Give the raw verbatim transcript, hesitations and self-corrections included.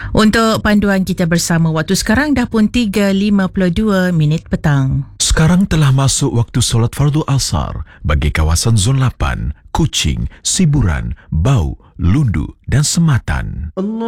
Untuk panduan kita bersama, waktu sekarang dah pun tiga lima puluh dua minit petang. Sekarang telah masuk waktu solat fardu asar bagi kawasan Zon lapan, Kuching, Siburan, Bau, Lundu dan Sematan. Allah